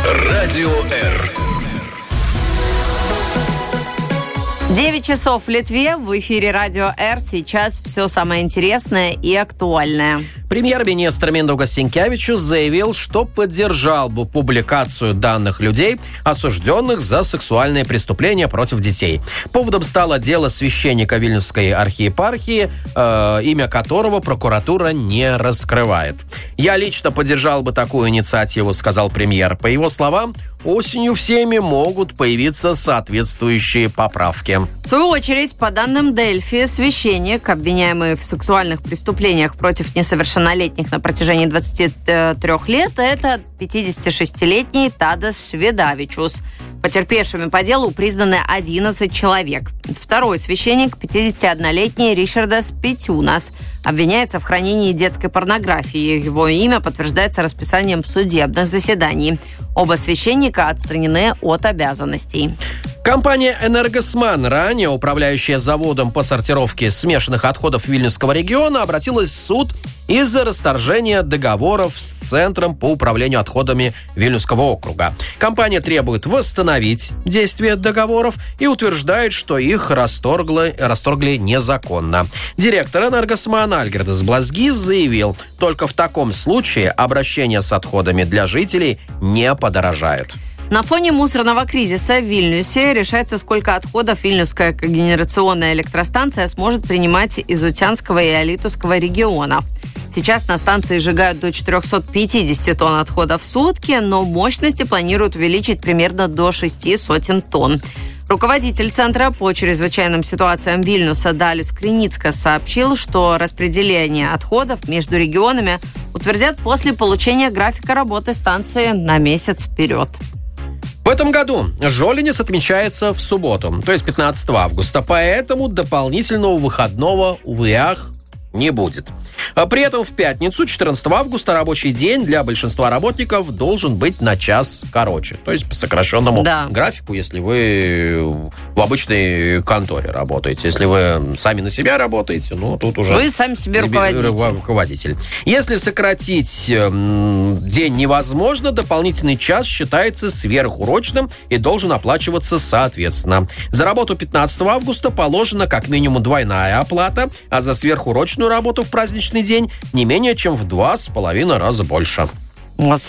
Радио Р. 9 часов в Литве. В эфире Радио Р. Сейчас все самое интересное и актуальное. Премьер-министр Миндаугас Синкевичус заявил, что поддержал бы публикацию данных людей, осужденных за сексуальные преступления против детей. Поводом стало дело священника Вильнюсской архиепархии, имя которого прокуратура не раскрывает. «Я лично поддержал бы такую инициативу», — сказал премьер. По его словам, осенью в Сейме могут появиться соответствующие поправки. В свою очередь, по данным Дельфи, священник, обвиняемый в сексуальных преступлениях против несовершеннолетних на протяжении 23 лет, это 56-летний Тадас Шведавичус. Потерпевшими по делу признаны 11 человек. Второй священник, 51-летний Ришардас Петюнас, обвиняется в хранении детской порнографии. Его имя подтверждается расписанием судебных заседаний. Оба священника отстранены от обязанностей. Компания «Энергосман», ранее управляющая заводом по сортировке смешанных отходов Вильнюсского региона, обратилась в суд из-за расторжения договоров с Центром по управлению отходами Вильнюсского округа. Компания требует восстановить действие договоров и утверждает, что их расторгли незаконно. Директор «Энергосмана» Альгердас Блазгис заявил, только в таком случае обращение с отходами для жителей не подорожает. На фоне мусорного кризиса в Вильнюсе решается, сколько отходов Вильнюсская когенерационная электростанция сможет принимать из Утянского и Алитуского регионов. Сейчас на станции сжигают до 450 тонн отходов в сутки, но мощности планируют увеличить примерно до 600 тонн. Руководитель Центра по чрезвычайным ситуациям Вильнюса Далис Криницкас сообщил, что распределение отходов между регионами утвердят после получения графика работы станции на месяц вперед. В этом году Жолинец отмечается в субботу, то есть 15 августа, поэтому дополнительного выходного в ИАХ не будет. При этом в пятницу, 14 августа, рабочий день для большинства работников должен быть на час короче. То есть по сокращенному графику, если вы в обычной конторе работаете. Если вы сами на себя работаете, тут уже... Вы сами себе руководитель. Если сократить день невозможно, дополнительный час считается сверхурочным и должен оплачиваться соответственно. За работу 15 августа положена как минимум двойная оплата, а за сверхурочную работу в праздничный день не менее чем в 2,5 раза больше. Вот.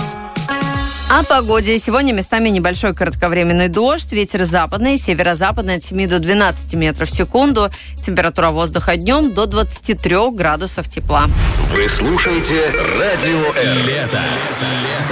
О погоде. Сегодня местами небольшой кратковременный дождь. Ветер западный, северо-западный от 7 до 12 метров в секунду. Температура воздуха днем до 23 градусов тепла. Вы слушаете Радио Р. Лето.